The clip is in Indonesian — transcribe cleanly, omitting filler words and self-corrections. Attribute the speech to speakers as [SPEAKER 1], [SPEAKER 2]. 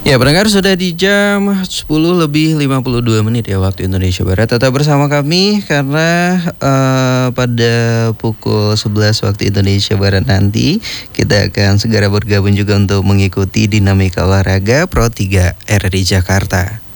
[SPEAKER 1] Ya, pendengar sudah di jam 10:52 ya waktu Indonesia Barat. Tetap bersama kami karena pada pukul 11 waktu Indonesia Barat nanti kita akan segera bergabung juga untuk mengikuti dinamika olahraga Pro 3 RRI Jakarta.